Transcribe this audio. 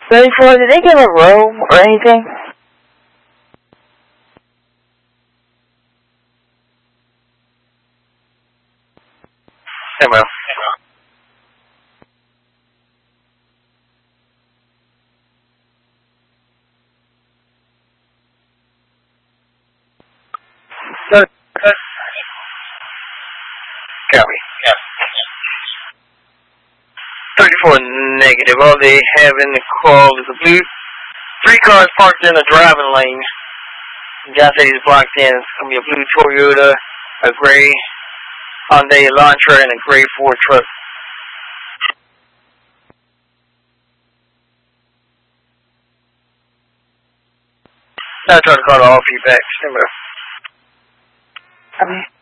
34, did they give a row or anything? Hello. Copy. 34 negative. All they have in the call is a blue. 3 cars parked in the driving lane. The guy said he's blocked in. It's going to be a blue Toyota, a gray Hyundai Elantra, and a gray Ford truck. I'll try to call the all feedback. Stand by. Okay.